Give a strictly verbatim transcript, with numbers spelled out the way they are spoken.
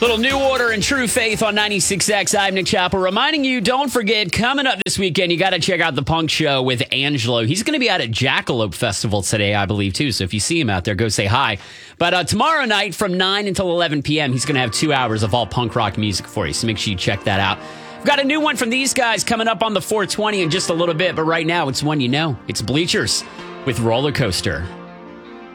Little New Order and True Faith on ninety-six X. I'm Nick Chappell, reminding you, don't forget, coming up this weekend, you got to check out the Punk Show with Angelo. He's going to be out at Jackalope Festival today, I believe, too. So if you see him out there, go say hi. But uh, tomorrow night from nine until eleven p.m., he's going to have two hours of all punk rock music for you. So make sure you check that out. We've got a new one from these guys coming up on the four twenty in just a little bit. But right now, it's one you know. It's Bleachers with Roller Coaster.